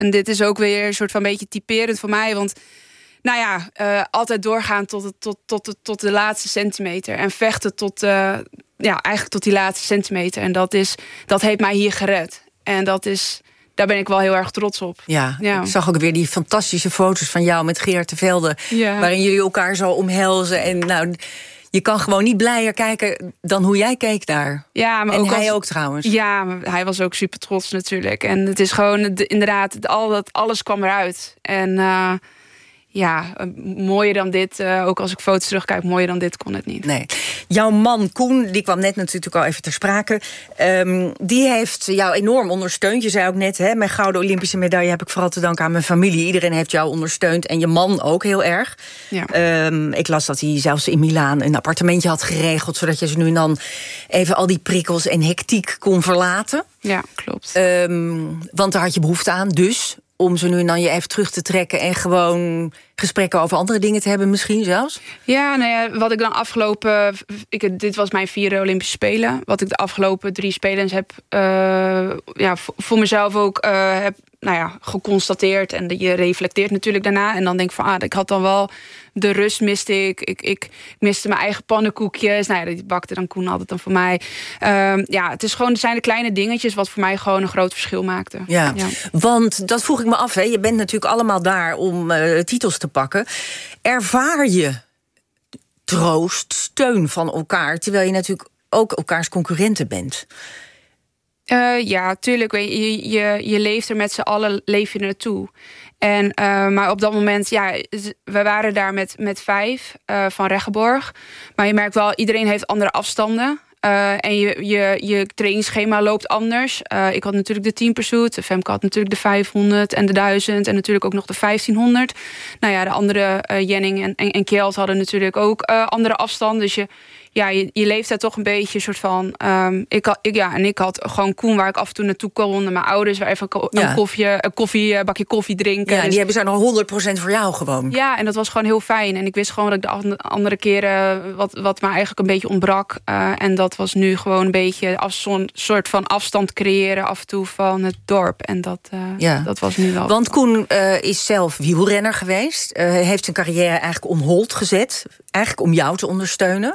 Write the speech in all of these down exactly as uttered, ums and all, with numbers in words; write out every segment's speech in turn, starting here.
En dit is ook weer een soort van beetje typerend voor mij. Want nou ja, uh, altijd doorgaan tot, het, tot, tot, tot, tot de laatste centimeter. En vechten tot, uh, ja, eigenlijk tot die laatste centimeter. En dat, is, dat heeft mij hier gered. En dat is, daar ben ik wel heel erg trots op. Ja, ja. Ik zag ook weer die fantastische foto's van jou met Geert de Velde. Ja. Waarin jullie elkaar zo omhelzen. En nou, je kan gewoon niet blijer kijken dan hoe jij keek daar. Ja, maar en ook hij als, ook trouwens. Ja, maar hij was ook super trots natuurlijk. En het is gewoon, de, inderdaad, al dat, alles kwam eruit. En uh, ja, mooier dan dit, uh, ook als ik foto's terugkijk, mooier dan dit kon het niet. Nee. Jouw man Koen, die kwam net natuurlijk al even ter sprake. Um, die heeft jou enorm ondersteund. Je zei ook net, hè, mijn gouden Olympische medaille heb ik vooral te danken aan mijn familie. Iedereen heeft jou ondersteund en je man ook heel erg. Ja. Um, ik las dat hij zelfs in Milaan een appartementje had geregeld, zodat je ze nu en dan even al die prikkels en hectiek kon verlaten. Ja, klopt. Um, want daar had je behoefte aan, dus om ze nu en dan je even terug te trekken en gewoon gesprekken over andere dingen te hebben misschien zelfs? Ja, nou ja, wat ik dan afgelopen... Ik, dit was mijn vierde Olympische Spelen. Wat ik de afgelopen drie spelens heb uh, ja, voor mezelf ook uh, heb nou ja, geconstateerd. En je reflecteert natuurlijk daarna. En dan denk ik van, ah, ik had dan wel de rust miste ik. Ik, ik miste mijn eigen pannenkoekjes. Nou ja, die bakte dan Koen altijd dan voor mij. Um, ja, het is gewoon, het zijn de kleine dingetjes wat voor mij gewoon een groot verschil maakte. Ja, ja. Want dat vroeg ik me af. Hè. Je bent natuurlijk allemaal daar om uh, titels te pakken. Ervaar je troost, steun van elkaar, terwijl je natuurlijk ook elkaars concurrenten bent? Uh, ja, tuurlijk. Je, je, je leeft er met z'n allen, leef je naartoe. En, uh, maar op dat moment, ja, we waren daar met, met vijf uh, van Reggeborg. Maar je merkt wel, iedereen heeft andere afstanden. Uh, en je, je, je trainingsschema loopt anders. Uh, ik had natuurlijk de tien pursuit. Femke had natuurlijk de vijfhonderd en de duizend. En natuurlijk ook nog de vijftienhonderd. Nou ja, de andere uh, Jenning en, en, en Kjeld hadden natuurlijk ook uh, andere afstanden. Dus je, ja, je, je leeft daar toch een beetje een soort van... Um, ik had, ik, ja, en ik had gewoon Koen waar ik af en toe naartoe kon. En mijn ouders waar even een, ja. koffie, een koffie, een bakje koffie drinken. Ja, dus, die hebben zijn al honderd procent voor jou gewoon. Ja, en dat was gewoon heel fijn. En ik wist gewoon dat ik de andere keren wat, wat me eigenlijk een beetje ontbrak. Uh, en dat was nu gewoon een beetje een soort van afstand creëren af en toe van het dorp. En dat, uh, ja. dat was nu wel... Want Koen uh, is zelf wielrenner geweest. Uh, heeft zijn carrière eigenlijk on hold gezet. Eigenlijk om jou te ondersteunen.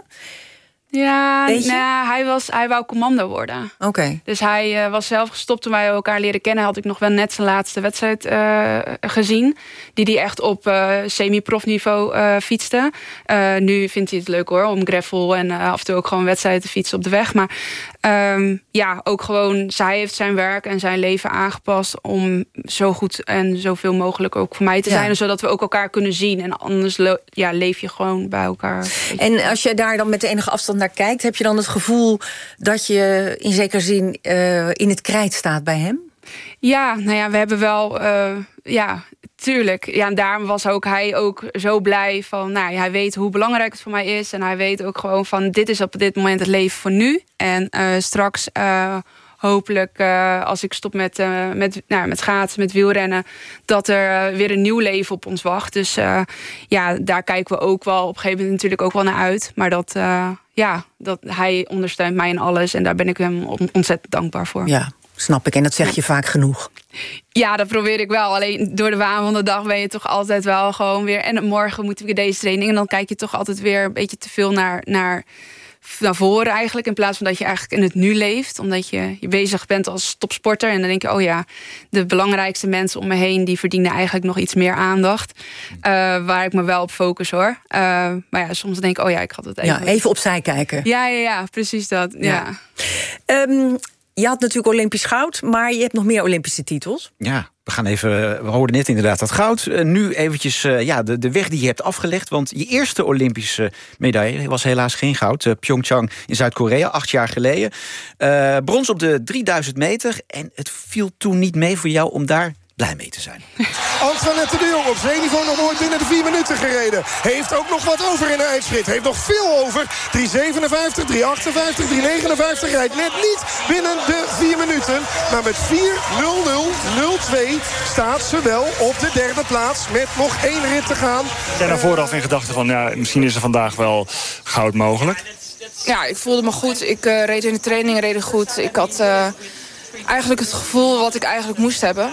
Ja, nou, hij, was, hij wou commando worden. Oké. Okay. Dus hij uh, was zelf gestopt toen wij elkaar leren kennen. Had ik nog wel net zijn laatste wedstrijd uh, gezien. Die hij echt op uh, semi-profniveau uh, fietste. Uh, nu vindt hij het leuk hoor, om gravel en uh, af en toe ook gewoon wedstrijden te fietsen op de weg. Maar um, ja, ook gewoon, zij heeft zijn werk en zijn leven aangepast om zo goed en zoveel mogelijk ook voor mij te zijn. Ja. Zodat we ook elkaar kunnen zien. En anders lo- ja, leef je gewoon bij elkaar. En als je daar dan met de enige afstand naar kijkt, heb je dan het gevoel dat je in zekere zin uh, in het krijt staat bij hem? Ja, nou ja, we hebben wel, uh, ja, tuurlijk. Ja, en daarom was ook hij ook zo blij van, nou, hij weet hoe belangrijk het voor mij is. En hij weet ook gewoon van, dit is op dit moment het leven voor nu. En uh, straks... Uh, hopelijk, uh, als ik stop met, uh, met, nou, met schaatsen, met wielrennen, dat er uh, weer een nieuw leven op ons wacht. Dus uh, ja, daar kijken we ook wel op een gegeven moment natuurlijk ook wel naar uit. Maar dat, uh, ja, dat hij ondersteunt mij in alles. En daar ben ik hem ontzettend dankbaar voor. Ja, snap ik. En dat zeg je ja. vaak genoeg. Ja, dat probeer ik wel. Alleen door de waan van de dag ben je toch altijd wel gewoon weer... En morgen moeten we deze training. En dan kijk je toch altijd weer een beetje te veel naar... naar naar voren eigenlijk, in plaats van dat je eigenlijk in het nu leeft. Omdat je, je bezig bent als topsporter. En dan denk je, oh ja, de belangrijkste mensen om me heen... die verdienen eigenlijk nog iets meer aandacht. Uh, waar ik me wel op focus, hoor. Uh, maar ja, soms denk ik, oh ja, ik had het even... Ja, even opzij kijken. Ja, ja, ja, precies dat. Ja. Ja. Um, je had natuurlijk Olympisch goud, maar je hebt nog meer Olympische titels. Ja. We gaan even, we hoorden net inderdaad dat goud. Uh, nu eventjes uh, ja, de, de weg die je hebt afgelegd. Want je eerste Olympische medaille was helaas geen goud. Uh, Pyeongchang in Zuid-Korea, acht jaar geleden. Uh, brons op de drieduizend meter. En het viel toen niet mee voor jou om daar blij mee te zijn. Antoinette de Jong op zeeniveau nog nooit binnen de vier minuten gereden. Heeft ook nog wat over in de eindsprit. Heeft nog veel over. drie zevenenvijftig, drie achtenvijftig, drie negenenvijftig. Rijdt net niet binnen de vier minuten. Maar met vier nul nul nul twee staat ze wel op de derde plaats. Met nog één rit te gaan. En dan vooraf in gedachten van, ja, misschien is er vandaag wel goud mogelijk. Ja, ik voelde me goed. Ik uh, reed in de training redelijk goed. Ik had uh, eigenlijk het gevoel wat ik eigenlijk moest hebben.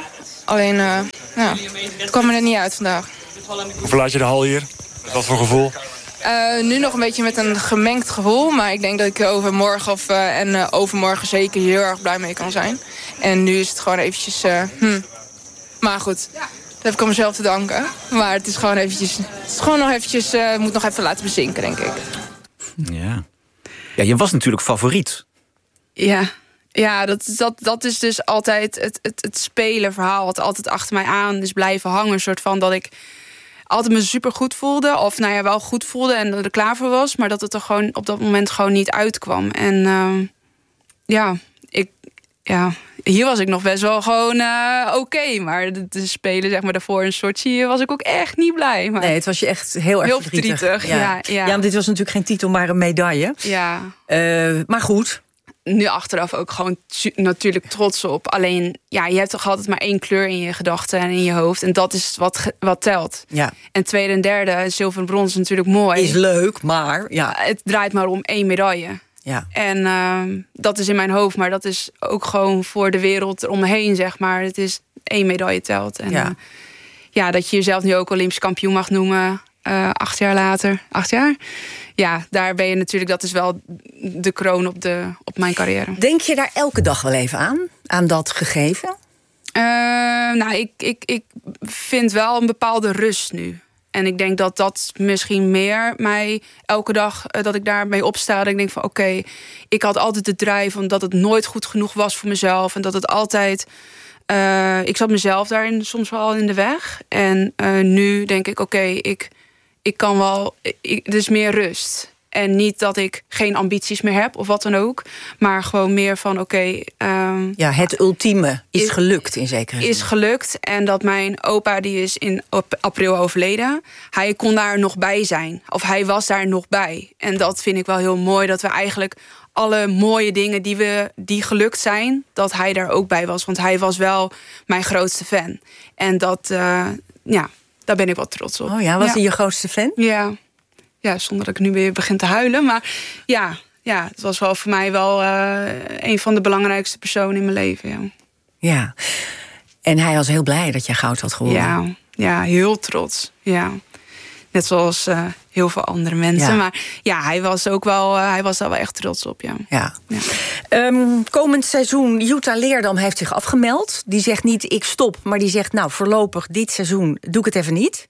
Alleen, uh, ja, het kwam er niet uit vandaag. Hoe verlaat je de hal hier? Wat voor gevoel? Uh, nu nog een beetje met een gemengd gevoel. Maar ik denk dat ik overmorgen of, uh, en uh, overmorgen zeker heel erg blij mee kan zijn. En nu is het gewoon eventjes... Uh, hm. Maar goed, dat heb ik aan mezelf te danken. Maar het is gewoon eventjes... Het is gewoon nog eventjes... Uh, moet nog even laten bezinken, denk ik. Ja. Ja, je was natuurlijk favoriet. Ja, ja dat, dat, dat is dus altijd het, het, het spelenverhaal... wat altijd achter mij aan is blijven hangen. Een soort van dat ik altijd me super goed voelde. Of nou ja, wel goed voelde en dat ik er klaar voor was. Maar dat het er gewoon op dat moment gewoon niet uitkwam. En uh, ja, ik... Ja, hier was ik nog best wel gewoon uh, oké. Okay, maar de, de spelen, zeg maar, daarvoor in Sochi was ik ook echt niet blij. Maar nee, het was je echt heel erg heel verdrietig. verdrietig. Ja. Ja, ja. ja, want dit was natuurlijk geen titel, maar een medaille. Ja. Uh, maar goed. Nu achteraf ook gewoon natuurlijk trots op. Alleen, ja, je hebt toch altijd maar één kleur in je gedachten en in je hoofd. En dat is wat, wat telt. Ja. En tweede en derde, zilver en brons is natuurlijk mooi. Is leuk, maar ja. Het draait maar om één medaille. Ja. En uh, dat is in mijn hoofd, maar dat is ook gewoon voor de wereld eromheen, zeg maar. Het is één medaille telt. En ja. Uh, ja, dat je jezelf nu ook Olympisch kampioen mag noemen, uh, acht jaar later. Acht jaar? Ja, daar ben je natuurlijk, dat is wel de kroon op, de, op mijn carrière. Denk je daar elke dag wel even aan? Aan dat gegeven? Uh, nou, ik, ik, ik vind wel een bepaalde rust nu. En ik denk dat dat misschien meer mij elke dag uh, dat ik daarmee opsta. Dat ik denk van oké, okay, ik had altijd de drijf omdat het nooit goed genoeg was voor mezelf. En dat het altijd... Uh, ik zat mezelf daarin soms wel in de weg. En uh, nu denk ik oké, okay, ik, ik kan wel... Ik, er is meer rust. En niet dat ik geen ambities meer heb of wat dan ook. Maar gewoon meer van oké... Okay, um, ja, het ultieme is, is gelukt in zekere zin. Is gelukt. En dat mijn opa, die is in op april overleden. Hij kon daar nog bij zijn. Of hij was daar nog bij. En dat vind ik wel heel mooi. Dat we eigenlijk alle mooie dingen die, we, die gelukt zijn... dat hij daar ook bij was. Want hij was wel mijn grootste fan. En dat, uh, ja, daar ben ik wel trots op. Oh ja, was ja. hij je grootste fan? Ja. Ja, zonder dat ik nu weer begin te huilen. Maar ja, ja het was wel voor mij wel uh, een van de belangrijkste personen in mijn leven. Ja. Ja. En hij was heel blij dat je goud had gewonnen. Ja, ja, heel trots. Ja. Net zoals uh, heel veel andere mensen. Ja. Maar ja, hij was ook wel, uh, hij was daar wel echt trots op. Ja. Ja. Ja. Um, komend seizoen, Jutta Leerdam heeft zich afgemeld. Die zegt niet ik stop, maar die zegt nou voorlopig dit seizoen doe ik het even niet.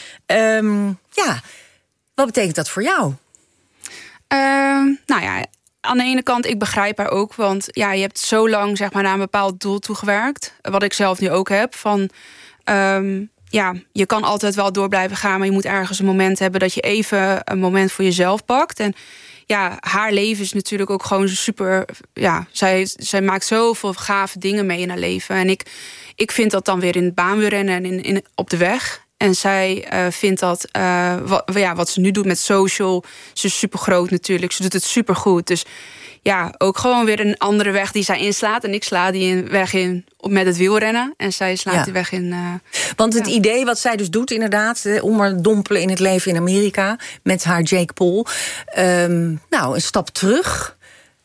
Um, ja. Wat betekent dat voor jou? Uh, nou ja, aan de ene kant, ik begrijp haar ook. Want ja, je hebt zo lang zeg maar, naar een bepaald doel toegewerkt. Wat ik zelf nu ook heb. Van, um, ja, je kan altijd wel door blijven gaan. Maar je moet ergens een moment hebben dat je even een moment voor jezelf pakt. En ja, haar leven is natuurlijk ook gewoon super... Ja, zij, zij maakt zoveel gave dingen mee in haar leven. En ik, ik vind dat dan weer in het baanwielrennen en in, in, op de weg... En zij uh, vindt dat, uh, wat, ja, wat ze nu doet met social... ze is super groot natuurlijk, ze doet het super goed. Dus ja, ook gewoon weer een andere weg die zij inslaat. En ik sla die in, weg in met het wielrennen. En zij slaat ja. die weg in... Uh, Want het ja. idee wat zij dus doet inderdaad... om maar dompelen in het leven in Amerika... met haar Jake Paul. Um, nou, een stap terug...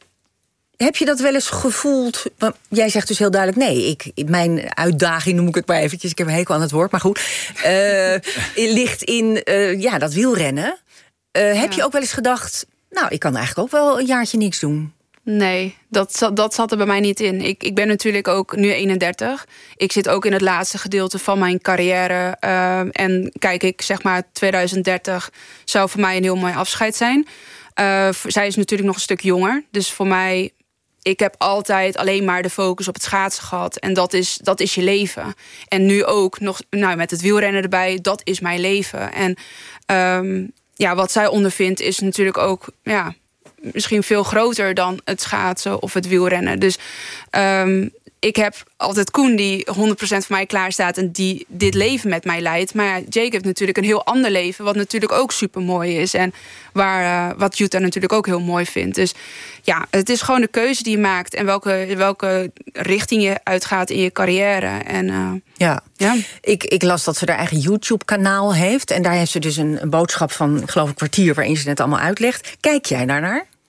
Heb je dat wel eens gevoeld? Want jij zegt dus heel duidelijk nee. Ik, mijn uitdaging, noem ik het maar eventjes. Ik heb een hekel aan het woord, maar goed. Uh, ligt in uh, ja, dat wielrennen. Uh, ja. Heb je ook wel eens gedacht... nou, ik kan eigenlijk ook wel een jaartje niks doen? Nee, dat, dat zat er bij mij niet in. Ik, ik ben natuurlijk ook nu eenendertig. Ik zit ook in het laatste gedeelte van mijn carrière. Uh, en kijk, ik zeg maar tweeduizend dertig zou voor mij een heel mooi afscheid zijn. Uh, zij is natuurlijk nog een stuk jonger. Dus voor mij... Ik heb altijd alleen maar de focus op het schaatsen gehad. En dat is, dat is je leven. En nu ook nog nou, met het wielrennen erbij. Dat is mijn leven. En um, ja, wat zij ondervindt is natuurlijk ook... Ja, misschien veel groter dan het schaatsen of het wielrennen. Dus um, ik heb altijd Koen die honderd procent voor mij klaar staat... en die dit leven met mij leidt. Maar ja, Jake heeft natuurlijk een heel ander leven... wat natuurlijk ook super mooi is. En waar, uh, wat Jutta natuurlijk ook heel mooi vindt. Dus ja, het is gewoon de keuze die je maakt... en welke, welke richting je uitgaat in je carrière. En, uh, ja, ja. Ik, ik las dat ze haar eigen YouTube-kanaal heeft... en daar heeft ze dus een, een boodschap van, ik geloof een kwartier... waarin ze het allemaal uitlegt. Kijk jij daarnaar?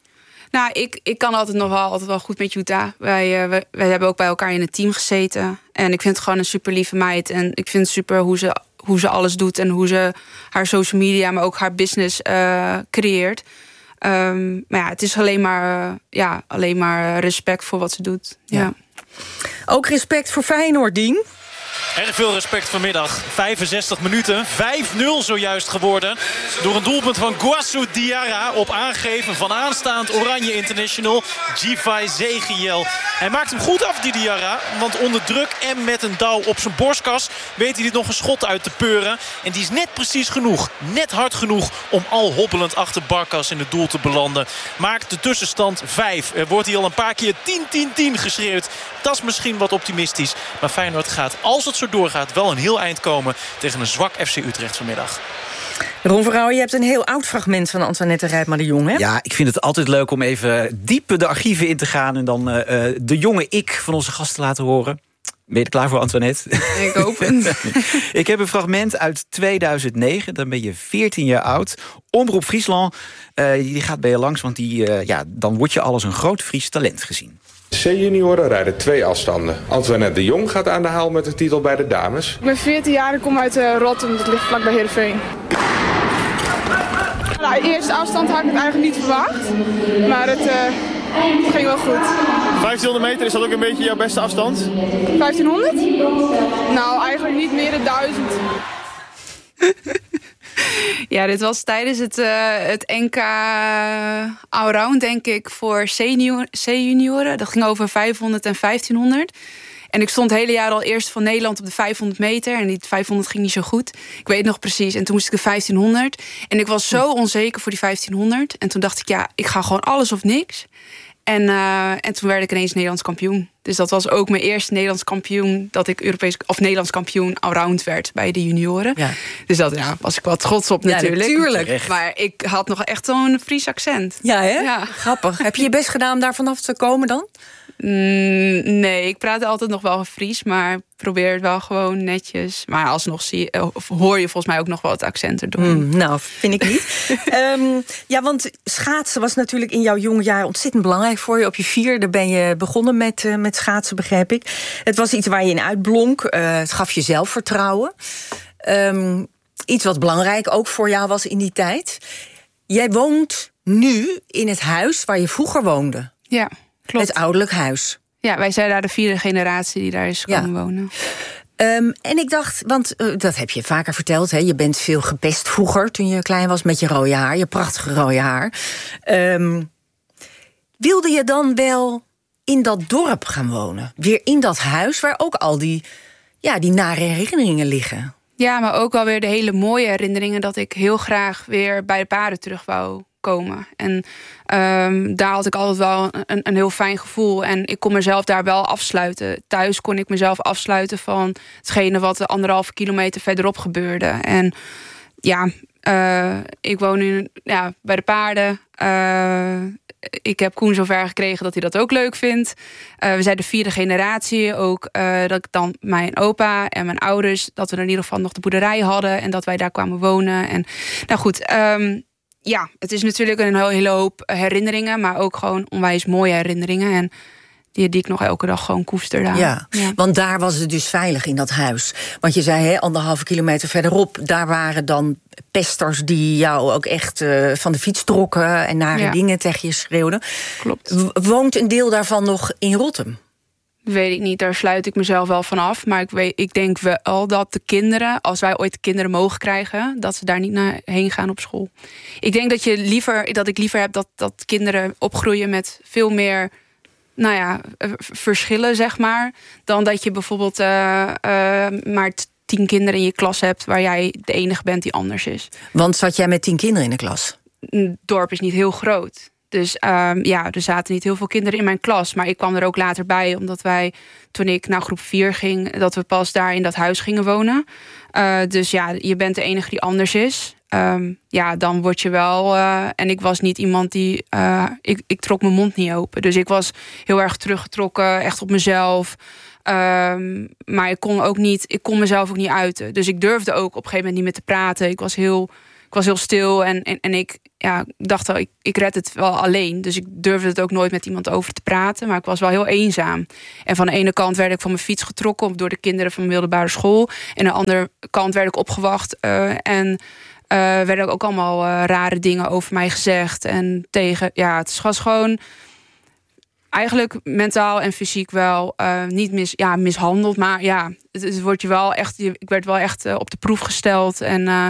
Nou, ik, ik kan altijd nog wel, altijd wel goed met Jutta. Wij, uh, wij, wij hebben ook bij elkaar in het team gezeten. En ik vind het gewoon een super lieve meid. En ik vind het super hoe ze, hoe ze alles doet. En hoe ze haar social media, maar ook haar business uh, creëert. Um, maar ja, het is alleen maar, uh, ja, alleen maar respect voor wat ze doet. Ja. Ja. Ook respect voor Feyenoord, Dien. Erg veel respect vanmiddag. vijfenzestig minuten. vijf nul zojuist geworden. Door een doelpunt van Guasso Diarra op aangeven van aanstaand Oranje International Givay Zegiel. Hij maakt hem goed af, die Diarra. Want onder druk en met een douw op zijn borstkas weet hij dit nog een schot uit te peuren. En die is net precies genoeg. Net hard genoeg om al hobbelend achter Barkas in het doel te belanden. Maakt de tussenstand vijf. Er wordt hier al een paar keer tien tien tien geschreeuwd. Dat is misschien wat optimistisch. Maar Feyenoord gaat, als het zo doorgaat, wel een heel eind komen tegen een zwak F C Utrecht vanmiddag. Ron Verhouwen, je hebt een heel oud fragment van Antoinette Rijpma de Jong, hè? Ja, ik vind het altijd leuk om even diep de archieven in te gaan en dan uh, de jonge ik van onze gast te laten horen. Ben je er klaar voor, Antoinette? Ik hoop het. Ik heb een fragment uit tweeduizend negen. Dan ben je veertien jaar oud. Omroep Friesland, uh, die gaat bij je langs, want die, uh, ja, dan word je al als een groot Fries talent gezien. C-junioren rijden twee afstanden. Antoinette de Jong gaat aan de haal met de titel bij de dames. Ik ben veertien jaar en kom uit uh, Rotterdam, dat ligt vlakbij Heerenveen. Nou, de eerste afstand had ik het eigenlijk niet verwacht, maar het, uh, het ging wel goed. vijftienhonderd meter, is dat ook een beetje jouw beste afstand? vijftienhonderd? Nou, eigenlijk niet meer dan duizend. Ja, dit was tijdens het, uh, het N K Allround, denk ik, voor C-junioren. Dat ging over vijfhonderd en vijftienhonderd. En ik stond het hele jaar al eerst van Nederland op de vijfhonderd meter. En die vijfhonderd ging niet zo goed. Ik weet nog precies. En toen moest ik de vijftienhonderd. En ik was zo onzeker voor die vijftienhonderd. En toen dacht ik, ja, ik ga gewoon alles of niks. En, uh, en toen werd ik ineens Nederlands kampioen. Dus dat was ook mijn eerste Nederlands kampioen... dat ik Europees of Nederlands kampioen allround werd bij de junioren. Ja. Dus dat ja, was ik wel trots op natuurlijk. Ja, natuurlijk. Maar ik had nog echt zo'n Fries accent. Ja, hè? Ja. Grappig. Heb je je best gedaan om daar vanaf te komen dan? Mm, nee, ik praat altijd nog wel Fries, maar probeer het wel gewoon netjes. Maar alsnog zie, of hoor je volgens mij ook nog wel het accent erdoor. Mm, nou, vind ik niet. um, ja, want schaatsen was natuurlijk in jouw jonge jaren ontzettend belangrijk voor je. Op je vierde ben je begonnen met, uh, met schaatsen, begrijp ik. Het was iets waar je in uitblonk. Uh, het gaf je zelfvertrouwen. Um, iets wat belangrijk ook voor jou was in die tijd. Jij woont nu in het huis waar je vroeger woonde. Ja. Klopt. Het ouderlijk huis. Ja, wij zijn daar de vierde generatie die daar is komen ja. wonen. Um, en ik dacht, want uh, dat heb je vaker verteld... Hè, je bent veel gepest vroeger toen je klein was met je rode haar. Je prachtige rode haar. Um, wilde je dan wel in dat dorp gaan wonen? Weer in dat huis waar ook al die, ja, die nare herinneringen liggen? Ja, maar ook wel weer de hele mooie herinneringen... dat ik heel graag weer bij de paarden terug wou komen. En um, daar had ik altijd wel een, een heel fijn gevoel. En ik kon mezelf daar wel afsluiten. Thuis kon ik mezelf afsluiten van hetgene wat anderhalve kilometer verderop gebeurde. En ja, uh, ik woon nu ja, bij de paarden. Uh, ik heb Koen zover gekregen dat hij dat ook leuk vindt. Uh, we zijn de vierde generatie. Ook uh, dat ik dan mijn opa en mijn ouders... dat we in ieder geval nog de boerderij hadden... en dat wij daar kwamen wonen. En nou goed... Um, Ja, het is natuurlijk een hele hoop herinneringen... maar ook gewoon onwijs mooie herinneringen. En die, die ik nog elke dag gewoon koester daar. Ja, ja, want daar was het dus veilig in dat huis. Want je zei, hè, anderhalve kilometer verderop... daar waren dan pesters die jou ook echt uh, van de fiets trokken... en nare ja. dingen tegen je schreeuwden. Klopt. Woont een deel daarvan nog in Rotterdam? Weet ik niet, daar sluit ik mezelf wel van af. Maar ik, weet, ik denk wel dat de kinderen, als wij ooit kinderen mogen krijgen... dat ze daar niet naar heen gaan op school. Ik denk dat, je liever, dat ik liever heb dat, dat kinderen opgroeien met veel meer... nou ja, verschillen, zeg maar. Dan dat je bijvoorbeeld uh, uh, maar tien kinderen in je klas hebt... waar jij de enige bent die anders is. Want zat jij met tien kinderen in de klas? Het dorp is niet heel groot. Dus um, ja, er zaten niet heel veel kinderen in mijn klas. Maar ik kwam er ook later bij, omdat wij, toen ik naar groep vier ging... dat we pas daar in dat huis gingen wonen. Uh, dus ja, je bent de enige die anders is. Um, ja, dan word je wel... Uh, en ik was niet iemand die... Uh, ik, ik trok mijn mond niet open. Dus ik was heel erg teruggetrokken, echt op mezelf... Um, maar ik kon ook niet, ik kon mezelf ook niet uiten. Dus ik durfde ook op een gegeven moment niet meer te praten. Ik was heel, ik was heel stil en, en, en ik, ja, ik dacht wel, ik, ik red het wel alleen. Dus ik durfde het ook nooit met iemand over te praten. Maar ik was wel heel eenzaam. En van de ene kant werd ik van mijn fiets getrokken door de kinderen van mijn middelbare school. En aan de andere kant werd ik opgewacht. Uh, en uh, werden ook allemaal uh, rare dingen over mij gezegd. En tegen, ja, het was gewoon eigenlijk mentaal en fysiek wel uh, niet mis, ja, mishandeld. Maar ja, het, het wordt je wel echt, ik werd wel echt uh, op de proef gesteld. En uh,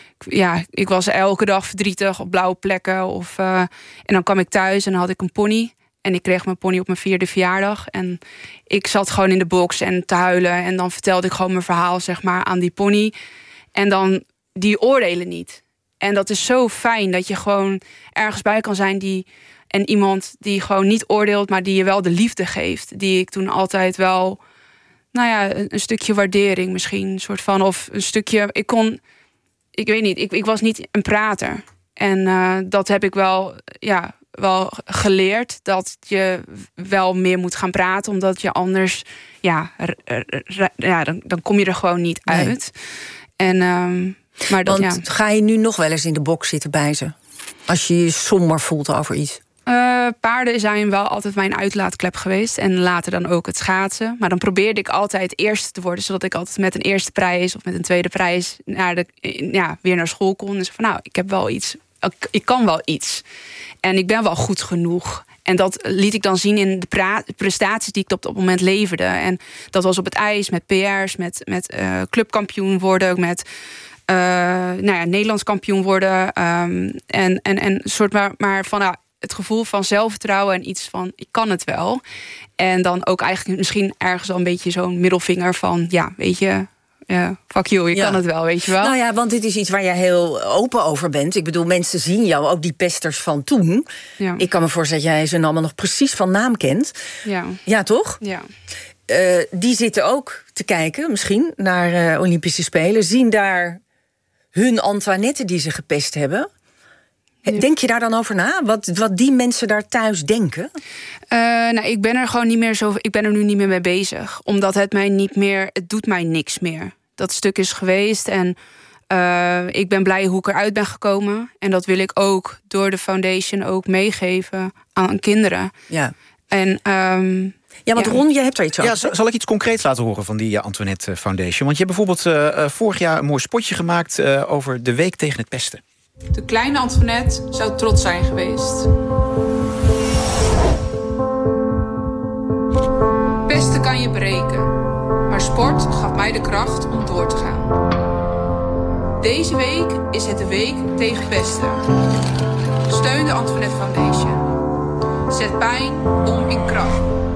ja, ik was elke dag verdrietig op blauwe plekken. Of, uh, en dan kwam ik thuis en dan had ik een pony. En ik kreeg mijn pony op mijn vierde verjaardag. En ik zat gewoon in de box en te huilen. En dan vertelde ik gewoon mijn verhaal, zeg maar, aan die pony. En dan, die oordelen niet. En dat is zo fijn dat je gewoon ergens bij kan zijn die... En iemand die gewoon niet oordeelt, maar die je wel de liefde geeft. Die ik toen altijd wel, nou ja, een, een stukje waardering misschien. Een soort van, of een stukje, ik kon, ik weet niet, ik, ik was niet een prater. En uh, dat heb ik wel, ja, wel geleerd. Dat je wel meer moet gaan praten, omdat je anders, ja, r, r, r, ja dan, dan kom je er gewoon niet uit. Nee. En, um, maar dat, Want ja. ga je nu nog wel eens in de box zitten bij ze? Als je je somber voelt over iets? Uh, paarden zijn wel altijd mijn uitlaatklep geweest. En later dan ook het schaatsen. Maar dan probeerde ik altijd eerste te worden. Zodat ik altijd met een eerste prijs of met een tweede prijs naar de, ja, weer naar school kon. Dus van nou, ik heb wel iets. Ik, ik kan wel iets. En ik ben wel goed genoeg. En dat liet ik dan zien in de pra- prestaties die ik op dat moment leverde. En dat was op het ijs, met P R's, met, met uh, clubkampioen worden, met uh, nou ja, Nederlands kampioen worden. Um, en, en, en soort maar, maar van nou, het gevoel van zelfvertrouwen en iets van, ik kan het wel. En dan ook eigenlijk misschien ergens al een beetje zo'n middelvinger van, ja, weet je, uh, fuck you, je ja. kan het wel, weet je wel. Nou ja, want dit is iets waar jij heel open over bent. Ik bedoel, mensen zien jou, ook die pesters van toen. Ja. Ik kan me voorstellen dat jij ze allemaal nog precies van naam kent. Ja, ja toch? Ja. Uh, die zitten ook te kijken, misschien, naar uh, Olympische Spelen. Zien daar hun Antoinette die ze gepest hebben. Ja. Denk je daar dan over na? Wat, wat die mensen daar thuis denken? Uh, nou, ik ben er gewoon niet meer zo. Ik ben er nu niet meer mee bezig. Omdat het mij niet meer. Het doet mij niks meer. Dat stuk is geweest. En uh, ik ben blij hoe ik eruit ben gekomen. En dat wil ik ook door de foundation ook meegeven aan kinderen. Ja. En um, ja, want ja. Ron, jij hebt daar iets over. Ja, zal ik iets concreets laten horen van die uh, Antoinette Foundation? Want je hebt bijvoorbeeld uh, vorig jaar een mooi spotje gemaakt uh, over de week tegen het pesten. De kleine Antoinette zou trots zijn geweest. Pesten kan je breken, maar sport gaf mij de kracht om door te gaan. Deze week is het de week tegen pesten. Steun de Antoinette Foundation. Zet pijn om in kracht.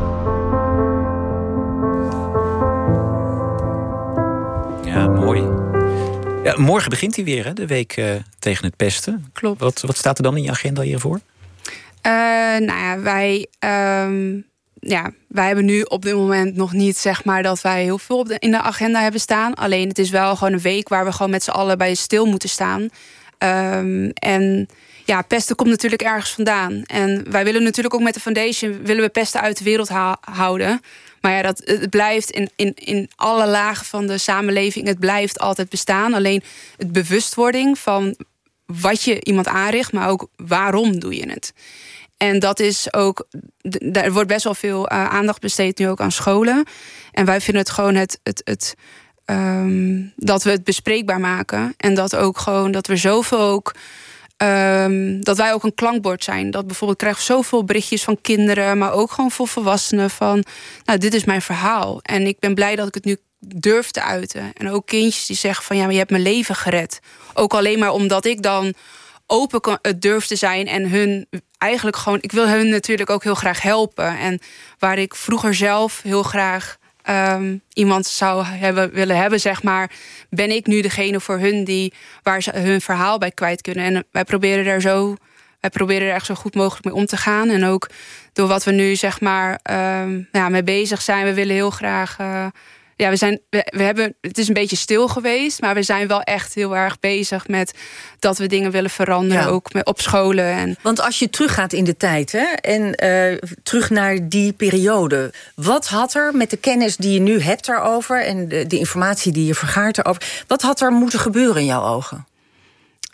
Ja, mooi. Ja, morgen begint hij weer, hè, de week uh, tegen het pesten. Klopt. Wat, wat staat er dan in je agenda hiervoor? Uh, nou ja, wij, um, ja, wij hebben nu op dit moment nog niet, zeg maar, dat wij heel veel op de, in de agenda hebben staan. Alleen het is wel gewoon een week waar we gewoon met z'n allen bij stil moeten staan. Um, en ja, pesten komt natuurlijk ergens vandaan. En wij willen natuurlijk ook met de foundation willen we pesten uit de wereld ha- houden. Maar ja, dat, het blijft in, in, in alle lagen van de samenleving, het blijft altijd bestaan. Alleen het bewustwording van wat je iemand aanricht, maar ook waarom doe je het. En dat is ook, er wordt best wel veel uh, aandacht besteed nu ook aan scholen. En wij vinden het gewoon het, het, het um, dat we het bespreekbaar maken. En dat ook gewoon, dat we zoveel ook, Um, dat wij ook een klankbord zijn. Dat bijvoorbeeld krijg ik zoveel berichtjes van kinderen, maar ook gewoon voor volwassenen van, nou, dit is mijn verhaal. En ik ben blij dat ik het nu durf te uiten. En ook kindjes die zeggen van, ja, maar je hebt mijn leven gered. Ook alleen maar omdat ik dan open kan, het durf te zijn en hun eigenlijk gewoon, ik wil hun natuurlijk ook heel graag helpen. En waar ik vroeger zelf heel graag Um, iemand zou hebben, willen hebben, zeg maar, ben ik nu degene voor hun die waar ze hun verhaal bij kwijt kunnen. En wij proberen daar zo, wij proberen er echt zo goed mogelijk mee om te gaan. En ook door wat we nu, zeg maar, um, ja, mee bezig zijn. We willen heel graag. Uh, ja, we zijn, we, we hebben, het is een beetje stil geweest, maar we zijn wel echt heel erg bezig met dat we dingen willen veranderen, ja. Ook met, op scholen. En want als je teruggaat in de tijd, hè, en uh, terug naar die periode, wat had er met de kennis die je nu hebt daarover en de, de informatie die je vergaart erover, wat had er moeten gebeuren in jouw ogen?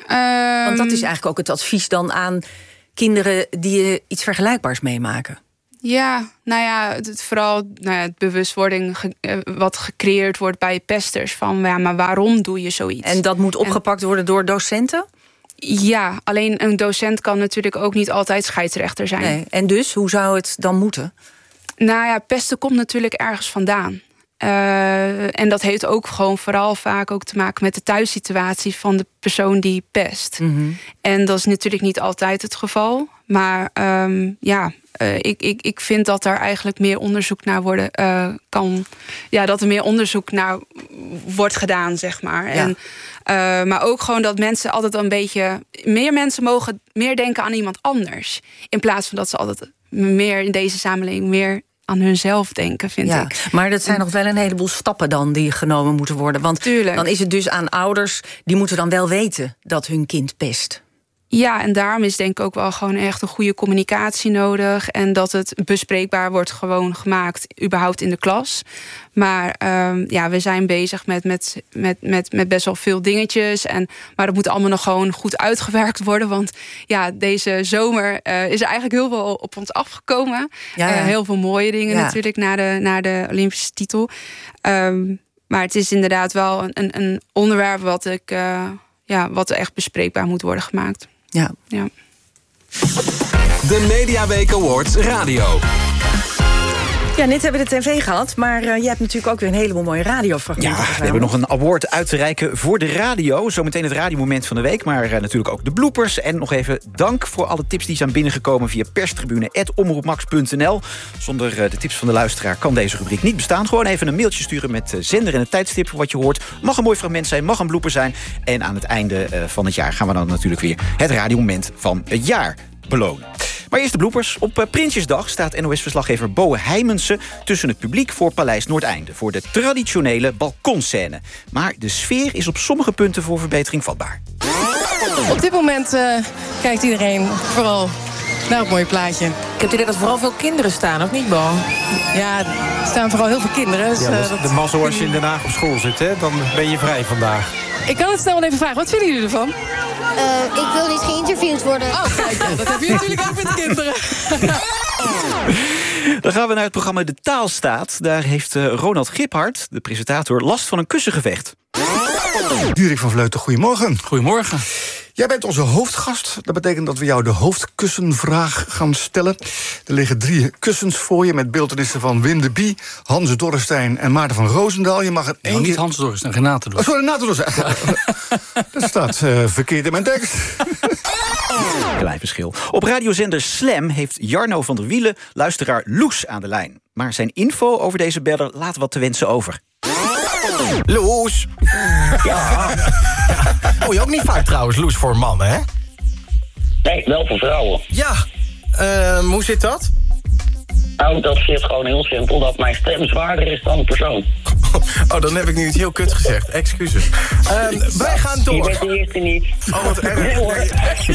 Um, Want dat is eigenlijk ook het advies dan aan kinderen die iets vergelijkbaars meemaken. Ja, nou ja, het, vooral nou ja, het bewustwording ge, uh, wat gecreëerd wordt bij pesters. Van ja, maar waarom doe je zoiets? En dat moet opgepakt en, worden door docenten? Ja, alleen een docent kan natuurlijk ook niet altijd scheidsrechter zijn. Nee, en dus, hoe zou het dan moeten? Nou ja, pesten komt natuurlijk ergens vandaan. Uh, en dat heeft ook gewoon vooral vaak ook te maken met de thuissituatie van de persoon die pest. Mm-hmm. En dat is natuurlijk niet altijd het geval. Maar um, ja, uh, ik, ik, ik vind dat er eigenlijk meer onderzoek naar worden uh, kan. Ja, dat er meer onderzoek naar wordt gedaan, zeg maar. Ja. En, uh, maar ook gewoon dat mensen altijd een beetje. Meer mensen mogen meer denken aan iemand anders. In plaats van dat ze altijd meer in deze samenleving meer aan hunzelf denken, vind ja, ik. Maar dat zijn nog wel een heleboel stappen dan die genomen moeten worden. Want Tuurlijk. Dan is het dus aan ouders, die moeten dan wel weten dat hun kind pest. Ja, en daarom is denk ik ook wel gewoon echt een goede communicatie nodig. En dat het bespreekbaar wordt gewoon gemaakt, überhaupt in de klas. Maar um, ja, we zijn bezig met, met, met, met, met best wel veel dingetjes. En, maar dat moet allemaal nog gewoon goed uitgewerkt worden. Want ja, deze zomer uh, is er eigenlijk heel veel op ons afgekomen. Ja, ja. Uh, heel veel mooie dingen ja. natuurlijk na de, na de Olympische titel. Um, maar het is inderdaad wel een, een onderwerp wat, ik, uh, ja, wat echt bespreekbaar moet worden gemaakt. Ja. ja. De Mediaweek Awards Radio. Ja, net hebben we de tv gehad, maar uh, je hebt natuurlijk ook weer een heleboel mooie radiofragmenten. Ja, we hebben nog een award uit te reiken voor de radio. Zometeen het radiomoment van de week, maar uh, natuurlijk ook de bloopers. En nog even dank voor alle tips die zijn binnengekomen via perstribune apenstaartje omroepmax punt n l. Zonder uh, de tips van de luisteraar kan deze rubriek niet bestaan. Gewoon even een mailtje sturen met uh, zender en het tijdstip voor wat je hoort. Mag een mooi fragment zijn, mag een blooper zijn. En aan het einde uh, van het jaar gaan we dan natuurlijk weer het radiomoment van het jaar belonen. Maar eerst de bloopers. Op uh, Prinsjesdag staat N O S-verslaggever Boe Heimensen tussen het publiek voor Paleis Noordeinde voor de traditionele balkonscène. Maar de sfeer is op sommige punten voor verbetering vatbaar. Op dit moment uh, kijkt iedereen vooral naar het mooie plaatje. Ik heb het idee dat er vooral veel kinderen staan, of niet, Bo? Ja, er staan vooral heel veel kinderen. Dus, ja, uh, dat... De mazzel als je in Den Haag op school zit, hè? Dan ben je vrij vandaag. Ik kan het snel wel even vragen. Wat vinden jullie ervan? Uh, ik wil niet geïnterviewd worden. Oh, kijk, ja, dat heb je natuurlijk ook met kinderen. Dan gaan we naar het programma De Taalstaat. Daar heeft uh, Ronald Giphart, de presentator, last van een kussengevecht. Durik van Vleuten, goedemorgen. Goedemorgen. Jij bent onze hoofdgast. Dat betekent dat we jou de hoofdkussenvraag gaan stellen. Er liggen drie kussens voor je met beeltenissen van Wim de Bie, Hans Dorrestein en Maarten van Roosendaal. Je mag er één nou, keer... niet Hans Dorrestein, Renate Dorrestein. Oh, sorry, Renate Dorrestein. Dat staat uh, verkeerd in mijn tekst. Klein verschil. Op radiozender Slam heeft Jarno van der Wielen luisteraar Loes aan de lijn. Maar zijn info over deze beller laat wat te wensen over. Loes! Ja. Oh, je ook niet vaak trouwens, Loes voor mannen, hè? Nee, wel voor vrouwen. Ja. Uh, hoe zit dat? Nou, dat zit gewoon heel simpel. Dat mijn stem zwaarder is dan de persoon. Oh, dan heb ik nu iets heel kut gezegd. Excuses. Uh, wij gaan door. Je bent de eerste niet. Oh, wat erg. Nee, hoor.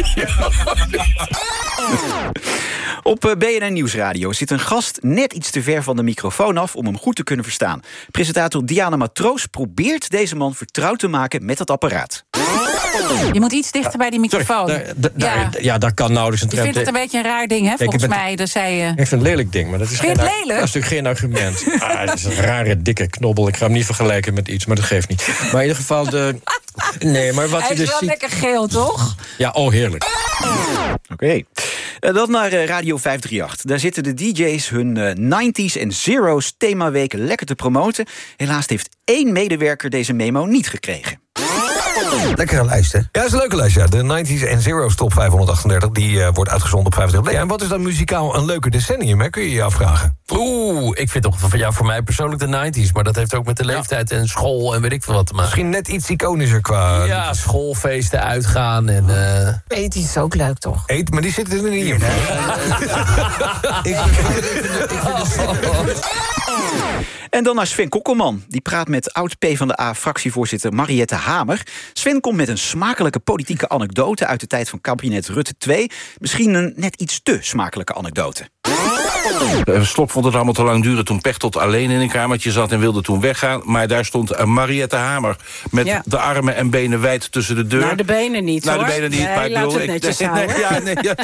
Op B N N Nieuwsradio zit een gast net iets te ver van de microfoon af om hem goed te kunnen verstaan. Presentator Diana Matroos probeert deze man vertrouwd te maken met het apparaat. Je moet iets dichter bij die microfoon. Sorry, daar, daar, ja. ja, daar kan nauwelijks een trap. Je vindt het een beetje een raar ding, hè, ja, volgens mij. Dat zei je. Ik vind het een lelijk ding, maar dat is, vind geen, je het lelijk? dat is natuurlijk geen argument. Ah, het is een rare, dikke knobbel. Ik ga hem niet vergelijken met iets, maar dat geeft niet. Maar in ieder geval de... Nee, maar wat Hij je is dus wel ziet... lekker geel, toch? Ja, oh, heerlijk. Oké. Okay. Uh, dan naar uh, Radio vijf drie acht. Daar zitten de D J's hun uh, nineties en zeros themaweek lekker te promoten. Helaas heeft één medewerker deze memo niet gekregen. Lekkere lijst, hè? Ja, dat is een leuke lijst, ja. De nineties en zeros top vijfhonderdachtendertig, die uh, wordt uitgezonden op vijfentwintig. Ja, en wat is dan muzikaal een leuke decennium, hè? Kun je je afvragen? Oeh, ik vind toch ja, voor mij persoonlijk de nineties... maar dat heeft ook met de leeftijd en school en weet ik veel wat te maken. Misschien net iets iconischer qua... Ja, schoolfeesten, uitgaan en... Uh... Eten is ook leuk, toch? Eten, maar die zitten er niet in. En dan naar Sven Kokkelman. Die praat met oud-PvdA-fractievoorzitter Mariette Hamer. Sven komt met een smakelijke politieke anekdote uit de tijd van kabinet Rutte twee. Misschien een net iets te smakelijke anekdote. Slop vond het allemaal te lang duren toen Pechtold alleen in een kamertje zat en wilde toen weggaan. Maar daar stond uh, Mariette Hamer met ja. de armen en benen wijd tussen de deur. Nou, de benen niet, nou, hoor. de benen niet, nee, maar ik bedoel... het netjes ik, nee, ja, nee, ja,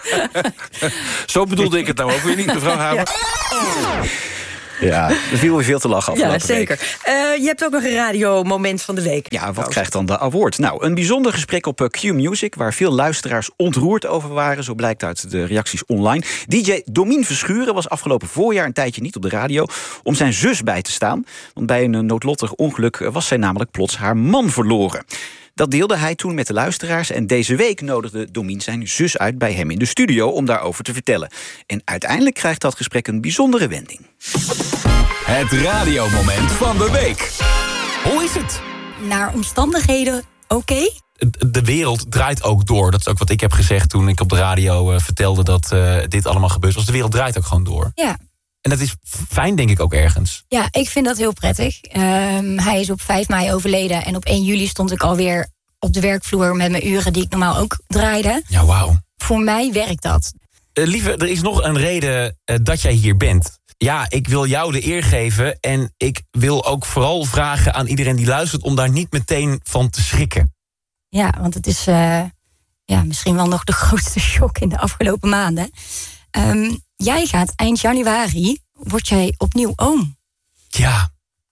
zo bedoelde ik het nou ook weer niet, mevrouw Hamer. Ja. Ja, er viel weer veel te lachen afgelopen Ja, zeker. Uh, je hebt ook nog een radiomoment van de week. Ja, wat krijgt dan de award? Nou, een bijzonder gesprek op Q-Music... waar veel luisteraars ontroerd over waren. Zo blijkt uit de reacties online. D J Domien Verschuren was afgelopen voorjaar een tijdje niet op de radio... om zijn zus bij te staan. Want bij een noodlottig ongeluk was zij namelijk plots haar man verloren. Dat deelde hij toen met de luisteraars. En deze week nodigde Domien zijn zus uit bij hem in de studio... om daarover te vertellen. En uiteindelijk krijgt dat gesprek een bijzondere wending. Het radiomoment van de week. Hoe is het? Naar omstandigheden oké. Okay. De wereld draait ook door. Dat is ook wat ik heb gezegd toen ik op de radio uh, vertelde... dat uh, dit allemaal gebeurd was. De wereld draait ook gewoon door. Ja. En dat is fijn, denk ik, ook ergens. Ja, ik vind dat heel prettig. Um, hij is op vijf mei overleden. En op één juli stond ik alweer op de werkvloer... met mijn uren die ik normaal ook draaide. Ja, wauw. Voor mij werkt dat. Uh, lieve, er is nog een reden uh, dat jij hier bent. Ja, ik wil jou de eer geven. En ik wil ook vooral vragen aan iedereen die luistert... om daar niet meteen van te schrikken. Ja, want het is uh, ja, misschien wel nog de grootste shock in de afgelopen maanden. Um, jij gaat eind januari, word jij opnieuw oom. Ja.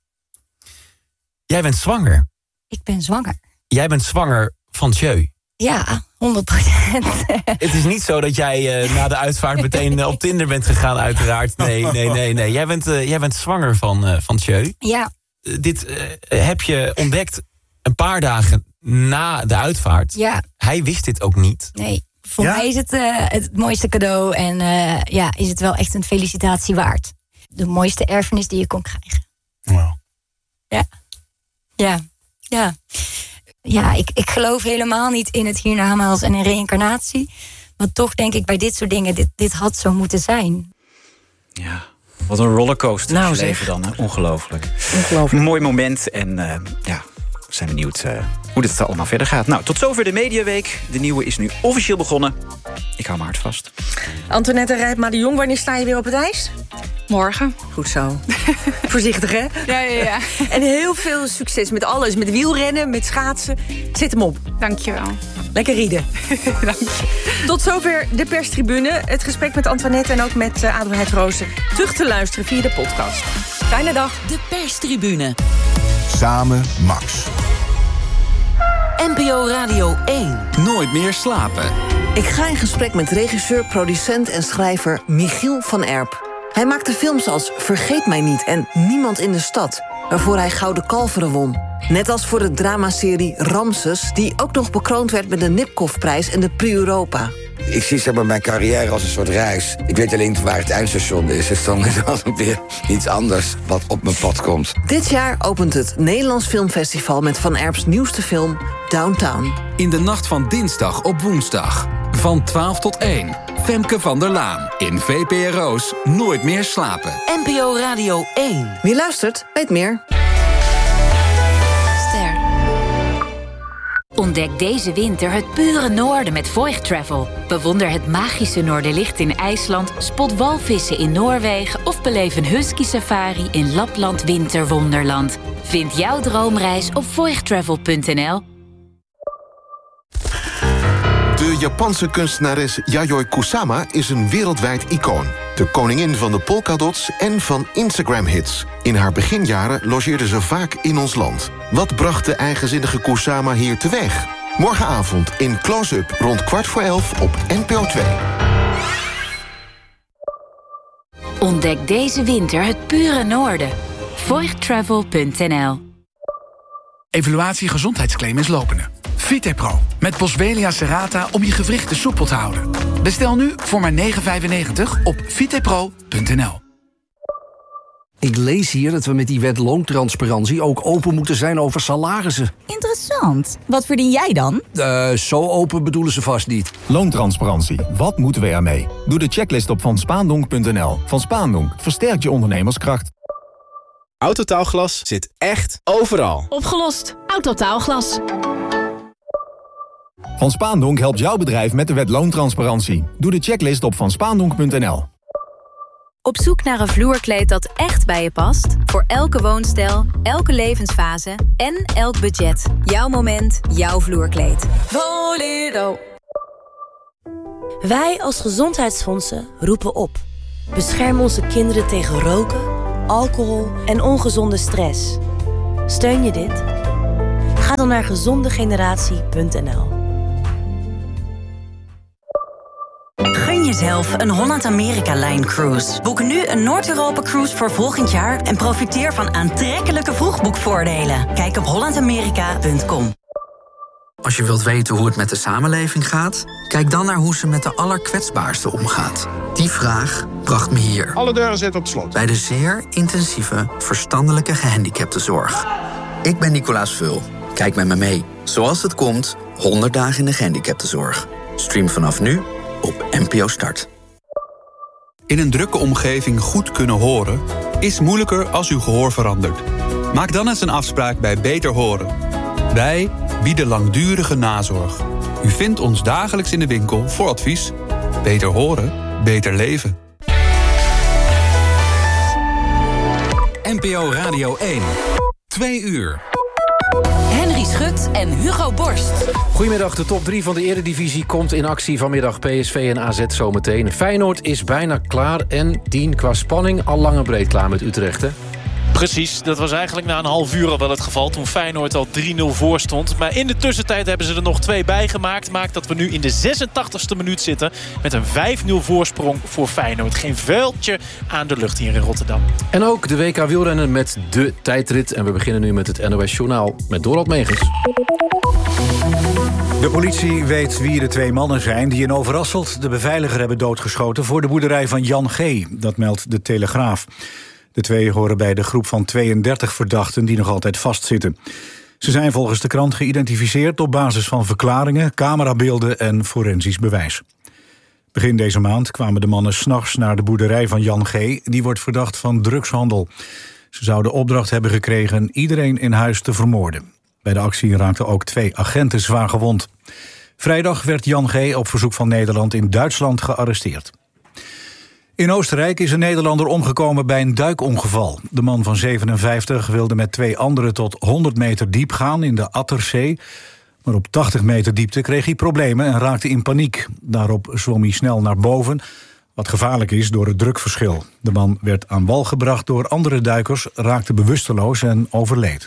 Jij bent zwanger. Ik ben zwanger. Jij bent zwanger van Tjeu. Ja, honderd procent. Het is niet zo dat jij uh, na de uitvaart meteen uh, op Tinder bent gegaan, uiteraard. Nee, nee, nee, nee. Jij bent, uh, jij bent zwanger van, uh, van Tjeu. Ja. Uh, dit uh, heb je ontdekt een paar dagen na de uitvaart. Ja. Hij wist dit ook niet. Nee. Voor ja? mij is het uh, het mooiste cadeau en uh, ja, is het wel echt een felicitatie waard. De mooiste erfenis die je kon krijgen. Wow. Ja. Ja. Ja. Ja, ik, ik geloof helemaal niet in het hiernamaals en in reïncarnatie. Maar toch denk ik bij dit soort dingen, dit, dit had zo moeten zijn. Ja, wat een rollercoaster nou, leven dan, hè? Ongelooflijk. Ongelooflijk. Mooi moment en uh, ja, we zijn benieuwd uh, hoe dit allemaal verder gaat. Nou, tot zover de Mediaweek. De nieuwe is nu officieel begonnen. Ik hou mijn hart vast. Antoinette Rijpma de Jong, wanneer sta je weer op het ijs? Morgen. Goed zo. Voorzichtig, hè? Ja, ja, ja. En heel veel succes met alles. Met wielrennen, met schaatsen. Zet hem op. Dankjewel. Lekker rieden. Dank je. Tot zover de perstribune. Het gesprek met Antoinette en ook met uh, Adelheid Roosen. Terug te luisteren via de podcast. Fijne dag. De perstribune. Samen Max. N P O Radio één. Nooit meer slapen. Ik ga in gesprek met regisseur, producent en schrijver Michiel van Erp. Hij maakte films als Vergeet mij niet en Niemand in de stad, waarvoor hij Gouden Kalveren won. Net als voor de dramaserie Ramses, die ook nog bekroond werd met de Nipkoff-prijs en de Prix Europa. Ik zie zeg maar, mijn carrière als een soort reis. Ik weet alleen waar het eindstation is. Dus dan is er weer iets anders wat op mijn pad komt. Dit jaar opent het Nederlands Filmfestival met Van Erps nieuwste film Downtown. In de nacht van dinsdag op woensdag. Van twaalf tot één. Femke van der Laan. In V P R O's Nooit meer slapen. N P O Radio één. Wie luistert, weet meer. Ster. Ontdek deze winter het pure noorden met Voigt Travel. Bewonder het magische Noorderlicht in IJsland, spot walvissen in Noorwegen of beleef een husky safari in Lapland Winterwonderland. Vind jouw droomreis op voigt travel punt n l. De Japanse kunstenares Yayoi Kusama is een wereldwijd icoon. De koningin van de polkadots en van Instagram-hits. In haar beginjaren logeerde ze vaak in ons land. Wat bracht de eigenzinnige Kusama hier teweeg? Morgenavond in Close-up rond kwart voor elf op N P O twee. Ontdek deze winter het pure noorden. voigt travel punt n l. Evaluatie gezondheidsclaim is lopende. Vitepro met Boswellia serrata om je gewrichten soepel te houden. Bestel nu voor maar negen vijfennegentig op vitepro punt n l. Ik lees hier dat we met die wet loontransparantie ook open moeten zijn over salarissen. Interessant. Wat verdien jij dan? Uh, zo open bedoelen ze vast niet. Loontransparantie. Wat moeten we ermee? Doe de checklist op van spaandonk punt n l. Van Spaandonk versterkt je ondernemerskracht. Autotaalglas zit echt overal. Opgelost. Autotaalglas. Van Spaandonk helpt jouw bedrijf met de wet loontransparantie. Doe de checklist op van spaandonk punt n l. Op zoek naar een vloerkleed dat echt bij je past? Voor elke woonstijl, elke levensfase en elk budget. Jouw moment, jouw vloerkleed. Volero. Wij als gezondheidsfondsen roepen op. Bescherm onze kinderen tegen roken, alcohol en ongezonde stress. Steun je dit? Ga dan naar gezondegeneratie punt n l. Gun jezelf een Holland-Amerika-Line-cruise. Boek nu een Noord-Europa-cruise voor volgend jaar en profiteer van aantrekkelijke vroegboekvoordelen. Kijk op holland amerika punt com. Als je wilt weten hoe het met de samenleving gaat, kijk dan naar hoe ze met de allerkwetsbaarsten omgaat. Die vraag bracht me hier. Alle deuren zitten op slot. Bij de zeer intensieve verstandelijke gehandicaptenzorg. Ik ben Nicolaas Vul. Kijk met me mee. Zoals het komt, honderd dagen in de gehandicaptenzorg. Stream vanaf nu op N P O Start. In een drukke omgeving goed kunnen horen is moeilijker als uw gehoor verandert. Maak dan eens een afspraak bij Beter Horen. Wij bieden langdurige nazorg. U vindt ons dagelijks in de winkel voor advies. Beter horen, beter leven. N P O Radio één. Twee uur. Henry Schut en Hugo Borst. Goedemiddag, de top drie van de Eredivisie komt in actie vanmiddag. P S V en A Z zometeen. Feyenoord is bijna klaar en Dien qua spanning al lang en breed klaar met Utrecht, hè? Precies, dat was eigenlijk na een half uur al wel het geval toen Feyenoord al drie nul voor stond. Maar in de tussentijd hebben ze er nog twee bijgemaakt. Maakt dat we nu in de zesentachtigste minuut zitten met een vijf nul voorsprong voor Feyenoord. Geen vuiltje aan de lucht hier in Rotterdam. En ook de W K wielrennen met de tijdrit. En we beginnen nu met het N O S Journaal met Dorald Megens. De politie weet wie de twee mannen zijn die in Overasselt de beveiliger hebben doodgeschoten voor de boerderij van Jan G. Dat meldt de Telegraaf. De twee horen bij de groep van tweeëndertig verdachten die nog altijd vastzitten. Ze zijn volgens de krant geïdentificeerd op basis van verklaringen, camerabeelden en forensisch bewijs. Begin deze maand kwamen de mannen 's nachts naar de boerderij van Jan G. Die wordt verdacht van drugshandel. Ze zouden opdracht hebben gekregen iedereen in huis te vermoorden. Bij de actie raakten ook twee agenten zwaar gewond. Vrijdag werd Jan G. op verzoek van Nederland in Duitsland gearresteerd. In Oostenrijk is een Nederlander omgekomen bij een duikongeval. De man van zevenenvijftig wilde met twee anderen tot honderd meter diep gaan in de Atterzee. Maar op tachtig meter diepte kreeg hij problemen en raakte in paniek. Daarop zwom hij snel naar boven, wat gevaarlijk is door het drukverschil. De man werd aan wal gebracht door andere duikers, raakte bewusteloos en overleed.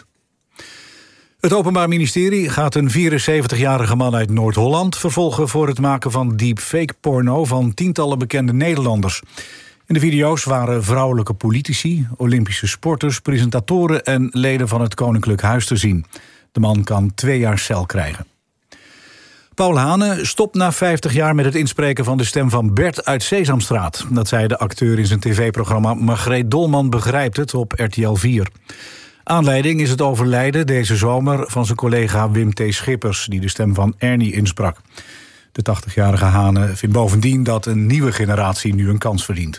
Het Openbaar Ministerie gaat een vierenzeventigjarige man uit Noord-Holland vervolgen voor het maken van deepfake-porno van tientallen bekende Nederlanders. In de video's waren vrouwelijke politici, Olympische sporters, presentatoren en leden van het Koninklijk Huis te zien. De man kan twee jaar cel krijgen. Paul Hane stopt na vijftig jaar met het inspreken van de stem van Bert uit Sesamstraat. Dat zei de acteur in zijn tv-programma Margreet Dolman begrijpt het op R T L vier. Aanleiding is het overlijden deze zomer van zijn collega Wim T. Schippers, die de stem van Ernie insprak. De tachtigjarige Hane vindt bovendien dat een nieuwe generatie nu een kans verdient.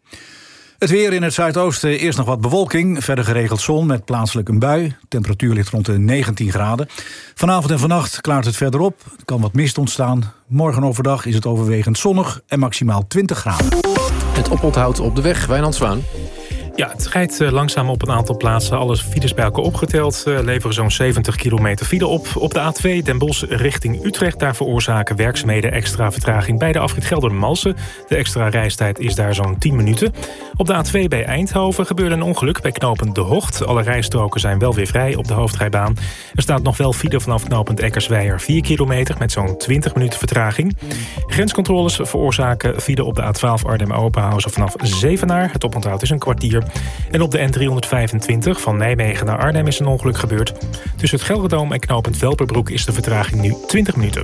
Het weer in het zuidoosten, eerst nog wat bewolking, verder geregeld zon met plaatselijk een bui. Temperatuur ligt rond de negentien graden. Vanavond en vannacht klaart het verder op, er kan wat mist ontstaan. Morgen overdag is het overwegend zonnig en maximaal twintig graden. Het oponthoud op de weg, Wijnand Zwaan. Ja, het rijdt langzaam op een aantal plaatsen. Alle files bij elkaar opgeteld uh, leveren zo'n zeventig kilometer file op. Op de A twee Den Bosch richting Utrecht. Daar veroorzaken werkzaamheden extra vertraging bij de afrit Geldermalsen. De extra reistijd is daar zo'n tien minuten. Op de A twee bij Eindhoven gebeurde een ongeluk bij knooppunt De Hocht. Alle rijstroken zijn wel weer vrij op de hoofdrijbaan. Er staat nog wel file vanaf knooppunt Eckersweijer vier kilometer met zo'n twintig minuten vertraging. Grenscontroles veroorzaken file op de A twaalf Arnhem-Openhausen vanaf Zevenaar. Het oponthoud is een kwartier. En op de N driehonderdvijfentwintig van Nijmegen naar Arnhem is een ongeluk gebeurd. Tussen het Gelderdoom en knooppunt Velperbroek is de vertraging nu twintig minuten.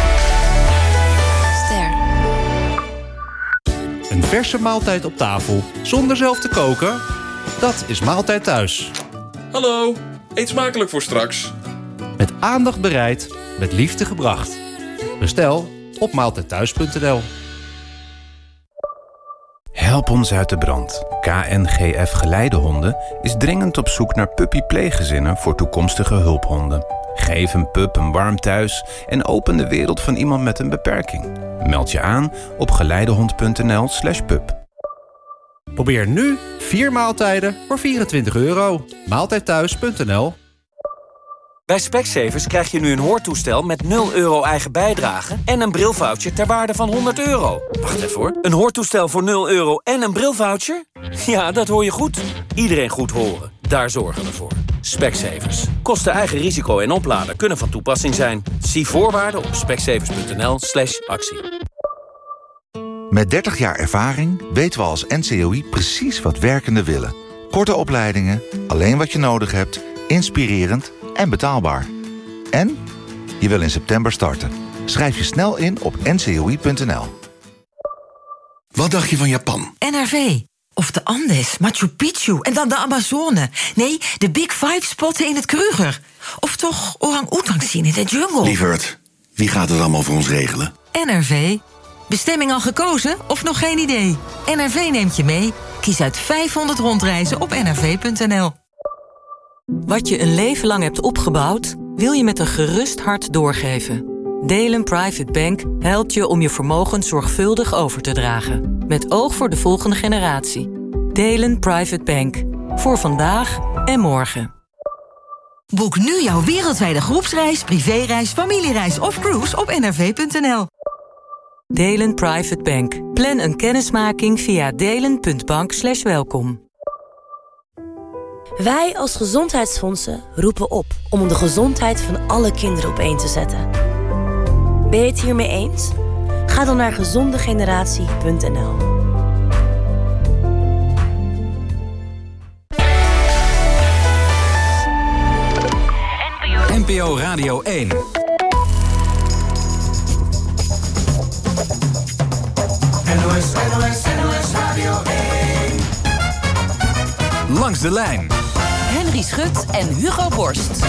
Ster. Een verse maaltijd op tafel zonder zelf te koken? Dat is Maaltijd Thuis. Hallo, eet smakelijk voor straks. Met aandacht bereid, met liefde gebracht. Bestel op maaltijdthuis punt n l. Help ons uit de brand. K N G F Geleidehonden is dringend op zoek naar puppy-pleeggezinnen voor toekomstige hulphonden. Geef een pup een warm thuis en open de wereld van iemand met een beperking. Meld je aan op geleidehond punt n l slash pup. Probeer nu vier maaltijden voor vierentwintig euro. Maaltijdthuis punt n l. Bij Specsavers krijg je nu een hoortoestel met nul euro eigen bijdrage... en een brilvoucher ter waarde van honderd euro. Wacht even hoor. Een hoortoestel voor nul euro en een brilvoucher? Ja, dat hoor je goed. Iedereen goed horen. Daar zorgen we voor. Specsavers. Kosten eigen risico en oplader kunnen van toepassing zijn. Zie voorwaarden op specsavers punt n l slash actie. Met dertig jaar ervaring weten we als N C O I precies wat werkenden willen. Korte opleidingen, alleen wat je nodig hebt, inspirerend en betaalbaar. En je wil in september starten. Schrijf je snel in op n c o i punt n l. Wat dacht je van Japan? N R V. Of de Andes, Machu Picchu en dan de Amazone. Nee, de Big Five spotten in het Kruger. Of toch orang-oetang zien in de jungle. Lieverd, wie gaat het allemaal voor ons regelen? N R V. Bestemming al gekozen of nog geen idee? N R V neemt je mee. Kies uit vijfhonderd rondreizen op n r v punt n l. Wat je een leven lang hebt opgebouwd, wil je met een gerust hart doorgeven. Delen Private Bank helpt je om je vermogen zorgvuldig over te dragen. Met oog voor de volgende generatie. Delen Private Bank. Voor vandaag en morgen. Boek nu jouw wereldwijde groepsreis, privéreis, familiereis of cruise op n r v punt n l. Delen Private Bank. Plan een kennismaking via delen punt bank slash welkom. Wij als gezondheidsfondsen roepen op om de gezondheid van alle kinderen op één te zetten. Ben je het hiermee eens? Ga dan naar gezonde generatie punt n l. N P O Radio één. N O S, N O S, N O S Radio één. Langs de lijn. Henry Schut en Hugo Borst.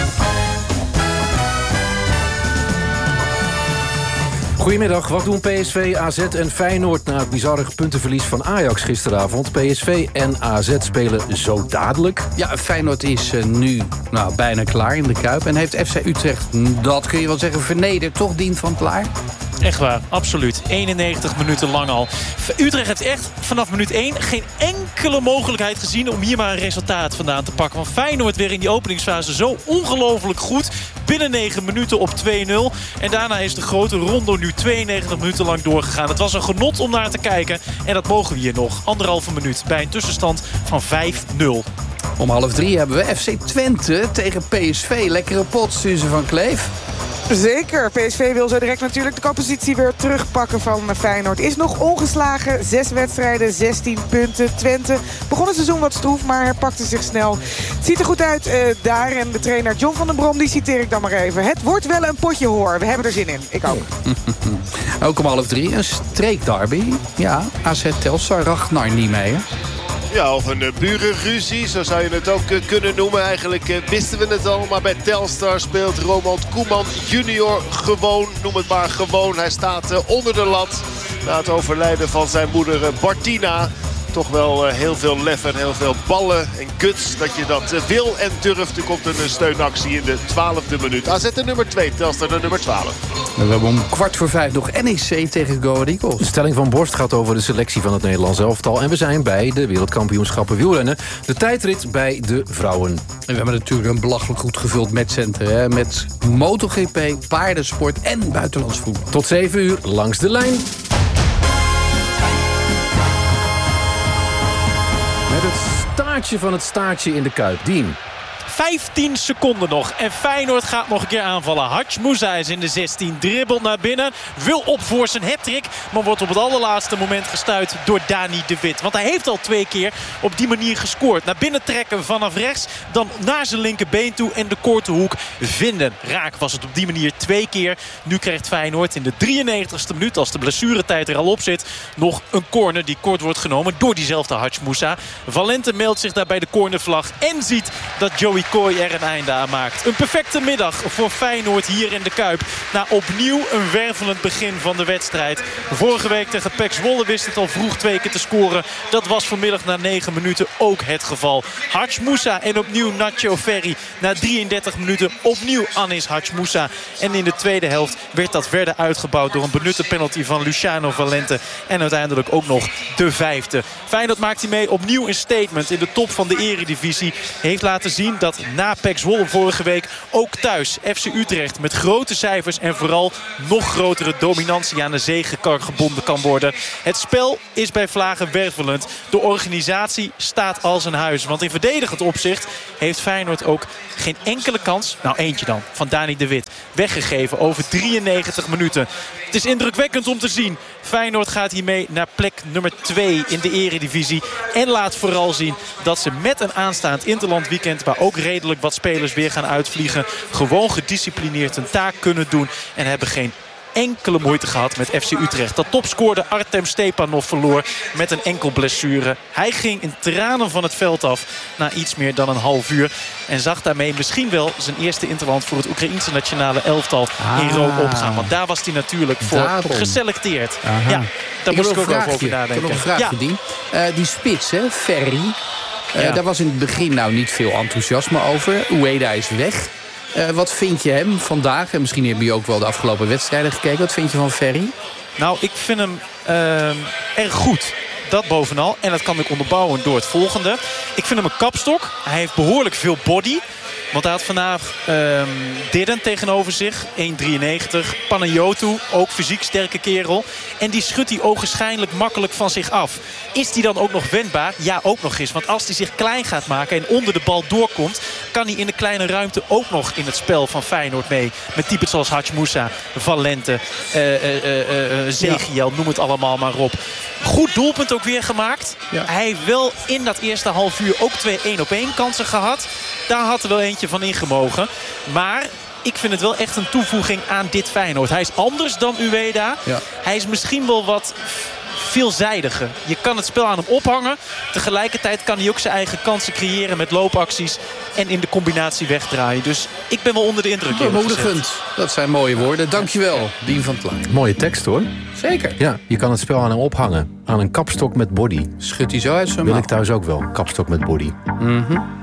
Goedemiddag, wat doen P S V, A Z en Feyenoord na het bizarre puntenverlies van Ajax gisteravond? P S V en A Z spelen zo dadelijk. Ja, Feyenoord is uh, nu nou, bijna klaar in de Kuip. En heeft F C Utrecht, dat kun je wel zeggen, vernederd, toch dient van klaar? Echt waar, absoluut. eenennegentig minuten lang al. Utrecht heeft echt vanaf minuut één geen enkele mogelijkheid gezien om hier maar een resultaat vandaan te pakken. Want Feyenoord weer in die openingsfase zo ongelooflijk goed. Binnen negen minuten op twee nul. En daarna is de grote rondo nu tweeënnegentig minuten lang doorgegaan. Het was een genot om naar te kijken. En dat mogen we hier nog. Anderhalve minuut bij een tussenstand van vijf nul. Om half drie hebben we F C Twente tegen P S V. Lekkere pot, Suze van Kleef. Zeker. P S V wil zo direct natuurlijk de koppositie weer terugpakken van Feyenoord. Is nog ongeslagen. Zes wedstrijden, zestien punten. Twente begon het seizoen wat stroef, maar herpakte zich snel. Het ziet er goed uit uh, daar. En de trainer John van den Brom, die citeer ik dan maar even. Het wordt wel een potje hoor. We hebben er zin in. Ik ook. Ook om half drie een streekderby. Ja, A Z Telstar, Ragnar Niemeyer. Ja, of een uh, burenruzie, zo zou je het ook uh, kunnen noemen. Eigenlijk uh, wisten we het al, maar bij Telstar speelt Ronald Koeman junior gewoon, noem het maar gewoon. Hij staat uh, onder de lat na het overlijden van zijn moeder uh, Bartina. Toch wel uh, heel veel lef en heel veel ballen en guts dat je dat uh, wil en durft. Er komt een uh, steunactie in de twaalfde minuut. A Z de nummer twee, Telstar de nummer twaalf. We hebben om kwart voor vijf nog N E C tegen Go Ahead Eagles. De stelling van Borst gaat over de selectie van het Nederlands elftal. En we zijn bij de wereldkampioenschappen wielrennen. De tijdrit bij de vrouwen. En we hebben natuurlijk een belachelijk goed gevuld matchcenter. Hè? Met MotoGP, paardensport en buitenlands voetbal. Tot zeven uur langs de lijn. Met het staartje van het staartje in de Kuip. Dien. vijftien seconden nog. En Feyenoord gaat nog een keer aanvallen. Hadj Moussa is in de zestien. Dribbelt naar binnen. Wil op voor zijn hattrick. Maar wordt op het allerlaatste moment gestuit door Dani de Wit. Want hij heeft al twee keer op die manier gescoord. Naar binnen trekken vanaf rechts. Dan naar zijn linkerbeen toe. En de korte hoek vinden. Raak was het op die manier twee keer. Nu krijgt Feyenoord in de drieënnegentigste minuut, als de blessuretijd er al op zit, nog een corner die kort wordt genomen door diezelfde Hadj Moussa. Valente meldt zich daar bij de cornervlag. En ziet dat Joey Kooi er een einde aan maakt. Een perfecte middag voor Feyenoord hier in de Kuip. Na opnieuw een wervelend begin van de wedstrijd. Vorige week tegen P E C Zwolle wist het al vroeg twee keer te scoren. Dat was vanmiddag na negen minuten ook het geval. Hadj Moussa en opnieuw Nacho Ferry. Na drieëndertig minuten opnieuw Anis Hadj Moussa. En in de tweede helft werd dat verder uitgebouwd door een benutte penalty van Luciano Valente. En uiteindelijk ook nog de vijfde. Feyenoord maakt hiermee opnieuw een statement in de top van de eredivisie. Heeft laten zien dat na P E C Zwolle vorige week ook thuis F C Utrecht met grote cijfers en vooral nog grotere dominantie aan de zegenkar gebonden kan worden. Het spel is bij vlagen wervelend. De organisatie staat als een huis. Want in verdedigend opzicht heeft Feyenoord ook geen enkele kans, nou eentje dan, van Dani de Wit, weggegeven over drieënnegentig minuten. Het is indrukwekkend om te zien. Feyenoord gaat hiermee naar plek nummer twee in de eredivisie. En laat vooral zien dat ze met een aanstaand interlandweekend, waar ook redelijk wat spelers weer gaan uitvliegen, gewoon gedisciplineerd een taak kunnen doen. En hebben geen enkele moeite gehad met F C Utrecht. Dat topscoorde Artem Stepanov verloor met een enkel blessure. Hij ging in tranen van het veld af na iets meer dan een half uur. En zag daarmee misschien wel zijn eerste interland voor het Oekraïense nationale elftal ah, in rook opgaan. Want daar was hij natuurlijk voor daarom geselecteerd. Aha. Ja, daar ik moest ik ook vraagje, over nadenken. Ik heb nog een vraagje, ja. die. Uh, die spits, hè, Ferry. Uh, ja. Daar was in het begin nou niet veel enthousiasme over. Ueda is weg. Uh, wat vind je hem vandaag? En misschien heb je ook wel de afgelopen wedstrijden gekeken. Wat vind je van Ferry? Nou, ik vind hem uh, erg goed. Dat bovenal. En dat kan ik onderbouwen door het volgende. Ik vind hem een kapstok. Hij heeft behoorlijk veel body. Want hij had vandaag um, Didden tegenover zich. één drieënnegentig. Panayotou, ook fysiek sterke kerel. En die schudt hij ogenschijnlijk makkelijk van zich af. Is die dan ook nog wendbaar? Ja, ook nog eens. Want als hij zich klein gaat maken en onder de bal doorkomt, kan hij in de kleine ruimte ook nog in het spel van Feyenoord mee. Met types zoals Hadj Moussa, Valente, uh, uh, uh, uh, Zegiel, ja. Noem het allemaal maar op. Goed doelpunt ook weer gemaakt. Ja. Hij heeft wel in dat eerste half uur ook twee één op één kansen gehad. Daar had er wel eentje van ingemogen. Maar ik vind het wel echt een toevoeging aan dit Feyenoord. Hij is anders dan Ueda. Ja. Hij is misschien wel wat veelzijdiger. Je kan het spel aan hem ophangen. Tegelijkertijd kan hij ook zijn eigen kansen creëren met loopacties. En in de combinatie wegdraaien. Dus ik ben wel onder de indruk. Bemoedigend. Dat zijn mooie woorden. Dankjewel, Dien van het Laar. Mooie tekst hoor. Zeker. Ja, je kan het spel aan hem ophangen. Aan een kapstok met body. Schudt hij zo uit zijn Wil ik thuis ook wel. Kapstok met body. Mhm.